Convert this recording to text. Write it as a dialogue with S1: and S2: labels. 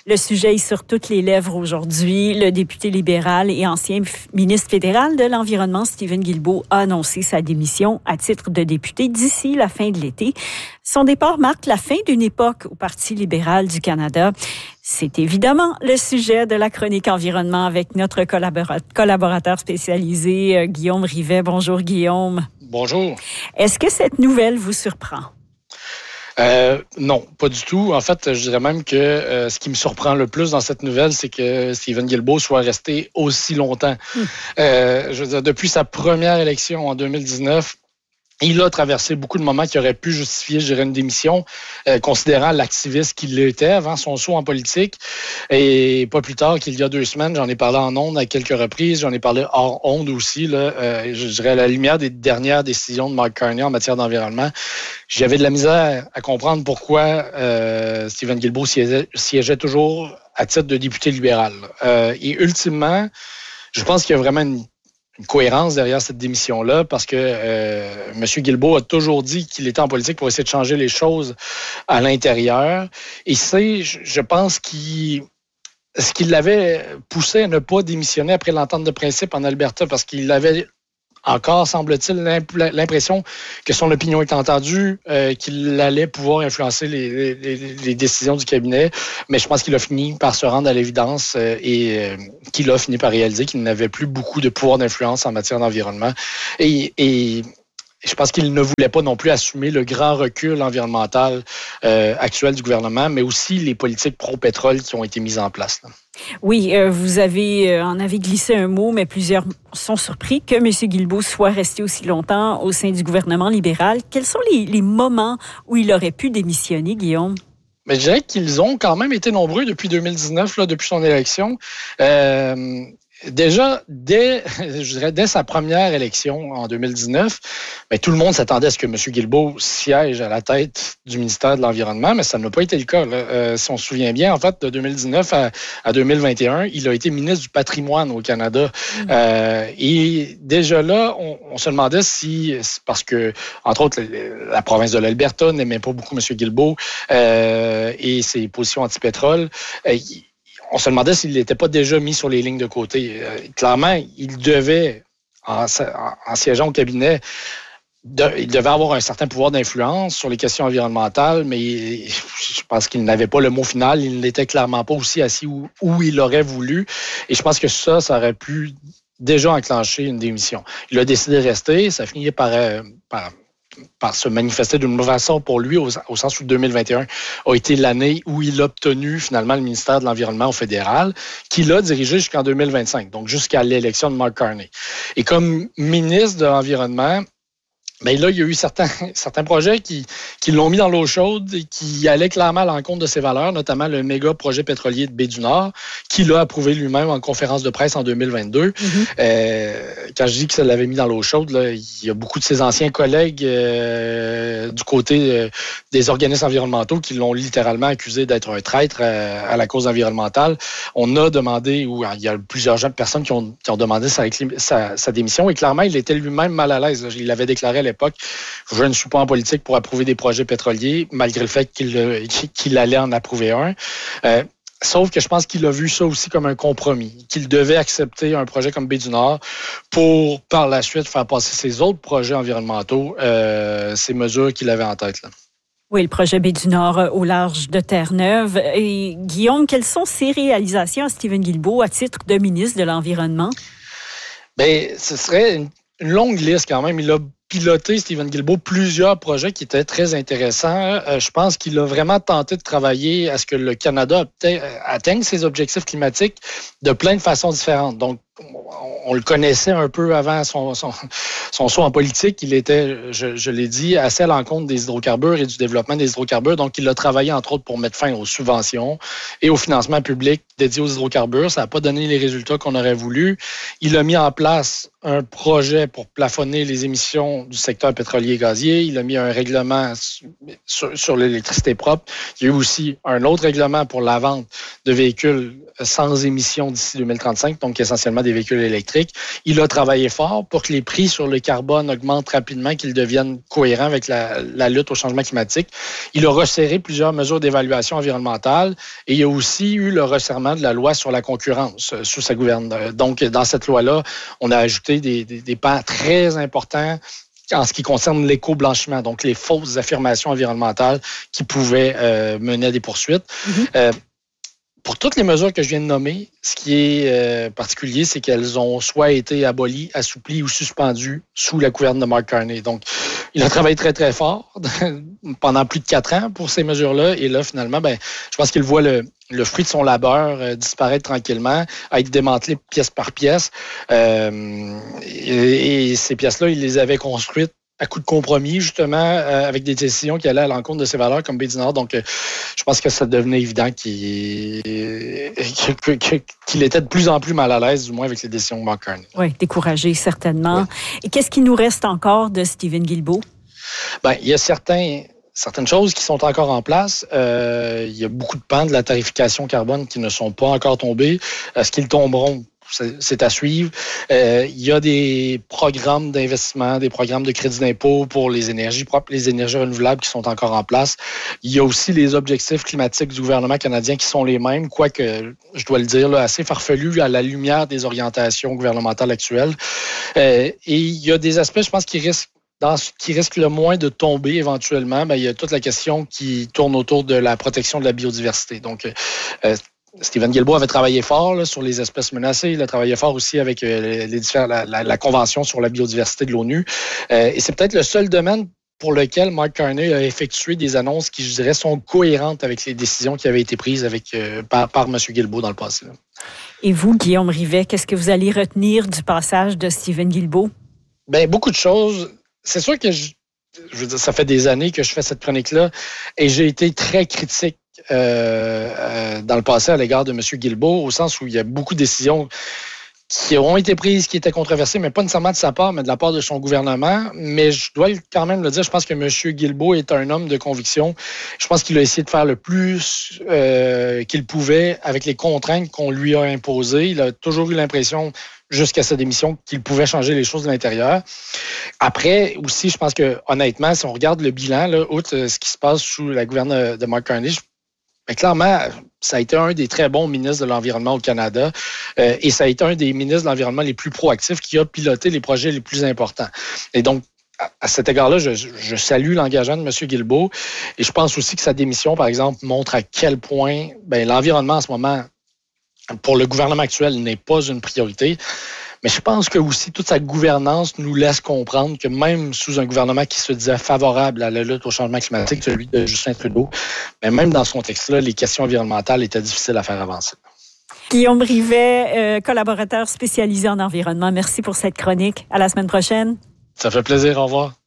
S1: Le sujet est sur toutes les lèvres aujourd'hui. Le député libéral et ancien ministre fédéral de l'Environnement, Steven Guilbeault, a annoncé sa démission à titre de député d'ici la fin de l'été. Son départ marque la fin d'une époque au Parti libéral du Canada. C'est évidemment le sujet de la chronique environnement avec notre collaborateur spécialisé, Guillaume Rivet. Bonjour, Guillaume.
S2: Bonjour.
S1: Est-ce que cette nouvelle vous surprend?
S2: Non, pas du tout. En fait, je dirais même que ce qui me surprend le plus dans cette nouvelle, c'est que Steven Guilbeault soit resté aussi longtemps. Je veux dire, depuis sa première élection en 2019, il a traversé beaucoup de moments qui auraient pu justifier, je dirais, une démission, considérant l'activiste qu'il était avant son saut en politique. Et pas plus tard qu'il y a 2 semaines, j'en ai parlé en ondes à quelques reprises, j'en ai parlé hors ondes aussi, là, je dirais à la lumière des dernières décisions de Mark Carney en matière d'environnement. J'avais de la misère à comprendre pourquoi Steven Guilbeault siégeait toujours à titre de député libéral. Et ultimement, je pense qu'il y a vraiment une cohérence derrière cette démission-là parce que M. Guilbeault a toujours dit qu'il était en politique pour essayer de changer les choses à l'intérieur. Et c'est, je pense, ce qui l'avait poussé à ne pas démissionner après l'entente de principe en Alberta parce qu'il avait encore, semble-t-il, l'impression que son opinion est entendue, qu'il allait pouvoir influencer les décisions du cabinet. Mais je pense qu'il a fini par se rendre à l'évidence et qu'il a fini par réaliser qu'il n'avait plus beaucoup de pouvoir d'influence en matière d'environnement. Et je pense qu'il ne voulait pas non plus assumer le grand recul environnemental actuel du gouvernement, mais aussi les politiques pro-pétrole qui ont été mises en place, là.
S1: Oui, vous en avez glissé un mot, mais plusieurs sont surpris que M. Guilbeault soit resté aussi longtemps au sein du gouvernement libéral. Quels sont les moments où il aurait pu démissionner, Guillaume?
S2: Mais je dirais qu'ils ont quand même été nombreux depuis 2019, là, depuis son élection. Déjà, dès sa première élection en 2019, ben, tout le monde s'attendait à ce que M. Guilbeault siège à la tête du ministère de l'Environnement, mais ça n'a pas été le cas. Si on se souvient bien, en fait, de 2019 à 2021, il a été ministre du patrimoine au Canada. Et déjà là, on se demandait si, parce que, entre autres, la province de l'Alberta n'aimait pas beaucoup M. Guilbeault et ses positions anti-pétrole. On se demandait s'il n'était pas déjà mis sur les lignes de côté. Clairement, il devait, en siégeant au cabinet, il devait avoir un certain pouvoir d'influence sur les questions environnementales, mais je pense qu'il n'avait pas le mot final. Il n'était clairement pas aussi assis où il aurait voulu. Et je pense que ça aurait pu déjà enclencher une démission. Il a décidé de rester. Ça finit par se manifester d'une mauvaise façon pour lui, au sens où 2021 a été l'année où il a obtenu finalement le ministère de l'Environnement au fédéral, qu'il a dirigé jusqu'en 2025, donc jusqu'à l'élection de Mark Carney. Et comme ministre de l'Environnement, ben là, il y a eu certains projets qui l'ont mis dans l'eau chaude et qui allaient clairement à l'encontre de ses valeurs, notamment le méga projet pétrolier de Baie-du-Nord, qu'il a approuvé lui-même en conférence de presse en 2022. Quand je dis que ça l'avait mis dans l'eau chaude, là, il y a beaucoup de ses anciens collègues du côté des organismes environnementaux qui l'ont littéralement accusé d'être un traître à la cause environnementale. On a demandé, ou il y a plusieurs personnes qui ont demandé sa démission, et clairement, il était lui-même mal à l'aise. Il avait déclaré à l'époque, je ne suis pas en politique pour approuver des projets pétroliers, malgré le fait qu'il allait en approuver un. Sauf que je pense qu'il a vu ça aussi comme un compromis, qu'il devait accepter un projet comme Baie-du-Nord pour, par la suite, faire passer ses autres projets environnementaux, ces mesures qu'il avait en tête, là.
S1: Oui, le projet Baie-du-Nord au large de Terre-Neuve. Et Guillaume, quelles sont ses réalisations à Steven Guilbeault à titre de ministre de l'Environnement?
S2: Bien, ce serait une longue liste quand même. Il a piloté, Steven Guilbeault, plusieurs projets qui étaient très intéressants. Je pense qu'il a vraiment tenté de travailler à ce que le Canada atteigne ses objectifs climatiques de plein de façons différentes. Donc, on le connaissait un peu avant son saut en politique. Il était, je l'ai dit, assez à l'encontre des hydrocarbures et du développement des hydrocarbures. Donc, il a travaillé, entre autres, pour mettre fin aux subventions et au financement public dédié aux hydrocarbures. Ça n'a pas donné les résultats qu'on aurait voulu. Il a mis en place un projet pour plafonner les émissions du secteur pétrolier et gazier. Il a mis un règlement sur l'électricité propre. Il y a eu aussi un autre règlement pour la vente de véhicules sans émissions d'ici 2035, donc essentiellement des véhicules électriques. Il a travaillé fort pour que les prix sur le carbone augmentent rapidement, qu'ils deviennent cohérents avec la lutte au changement climatique. Il a resserré plusieurs mesures d'évaluation environnementale et il y a aussi eu le resserrement de la loi sur la concurrence sous sa gouverne. Donc, dans cette loi-là, on a ajouté des pans très importants en ce qui concerne l'éco-blanchiment, donc les fausses affirmations environnementales qui pouvaient mener à des poursuites. Pour toutes les mesures que je viens de nommer, ce qui est particulier, c'est qu'elles ont soit été abolies, assouplies ou suspendues sous la gouverne de Mark Carney. Donc, il a travaillé très, très fort pendant plus de 4 ans pour ces mesures-là. Et là, finalement, je pense qu'il voit le fruit de son labeur disparaître tranquillement, à être démantelé pièce par pièce. Et ces pièces-là, il les avait construites à coup de compromis, justement, avec des décisions qui allaient à l'encontre de ses valeurs comme Baie du Nord. Donc, je pense que ça devenait évident qu'il était de plus en plus mal à l'aise, du moins avec les décisions de Mark Carney.
S1: Oui, découragé, certainement. Oui. Et qu'est-ce qui nous reste encore de Steven Guilbeault?
S2: Il y a certaines choses qui sont encore en place. Il y a beaucoup de pans de la tarification carbone qui ne sont pas encore tombés. Est-ce qu'ils tomberont? C'est à suivre. Il y a des programmes d'investissement, des programmes de crédit d'impôt pour les énergies propres, les énergies renouvelables qui sont encore en place. Il y a aussi les objectifs climatiques du gouvernement canadien qui sont les mêmes, quoique, je dois le dire, là, assez farfelus à la lumière des orientations gouvernementales actuelles. Et il y a des aspects, je pense, qui risquent le moins de tomber éventuellement. Il y a toute la question qui tourne autour de la protection de la biodiversité. Donc, Steven Guilbeault avait travaillé fort là, sur les espèces menacées. Il a travaillé fort aussi avec la Convention sur la biodiversité de l'ONU. Et c'est peut-être le seul domaine pour lequel Mark Carney a effectué des annonces qui, je dirais, sont cohérentes avec les décisions qui avaient été prises par M. Guilbeault dans le passé. Là.
S1: Et vous, Guillaume Rivet, qu'est-ce que vous allez retenir du passage de Steven Guilbeault?
S2: Beaucoup de choses. C'est sûr que je veux dire, ça fait des années que je fais cette chronique-là et j'ai été très critique dans le passé à l'égard de M. Guilbeault, au sens où il y a beaucoup de décisions qui ont été prises, qui étaient controversées, mais pas nécessairement de sa part, mais de la part de son gouvernement. Mais je dois quand même le dire, je pense que M. Guilbeault est un homme de conviction. Je pense qu'il a essayé de faire le plus qu'il pouvait avec les contraintes qu'on lui a imposées. Il a toujours eu l'impression, jusqu'à sa démission, qu'il pouvait changer les choses de l'intérieur. Après, aussi, je pense que, honnêtement, si on regarde le bilan, là, outre ce qui se passe sous la gouverne de Mark Carney, clairement, ça a été un des très bons ministres de l'Environnement au Canada et ça a été un des ministres de l'Environnement les plus proactifs qui a piloté les projets les plus importants. Et donc, à cet égard-là, je salue l'engagement de M. Guilbeault et je pense aussi que sa démission, par exemple, montre à quel point l'environnement en ce moment, pour le gouvernement actuel, n'est pas une priorité. Mais je pense que aussi toute sa gouvernance nous laisse comprendre que même sous un gouvernement qui se disait favorable à la lutte au changement climatique, celui de Justin Trudeau, mais même dans ce contexte-là, les questions environnementales étaient difficiles à faire avancer.
S1: Guillaume Rivet, collaborateur spécialisé en environnement, merci pour cette chronique. À la semaine prochaine.
S2: Ça fait plaisir. Au revoir.